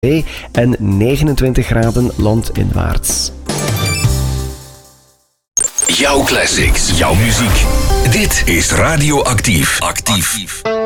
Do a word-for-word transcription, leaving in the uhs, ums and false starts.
en negenentwintig graden landinwaarts. Jouw classics, jouw muziek. Dit is Radio Actief. Actief.